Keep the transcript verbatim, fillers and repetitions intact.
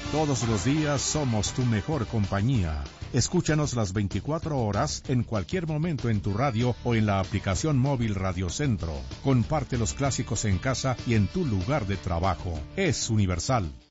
Todos los días somos tu mejor compañía. Escúchanos las veinticuatro horas, en cualquier momento en tu radio o en la aplicación móvil Radio Centro. Comparte los clásicos en casa y en tu lugar de trabajo. Es universal.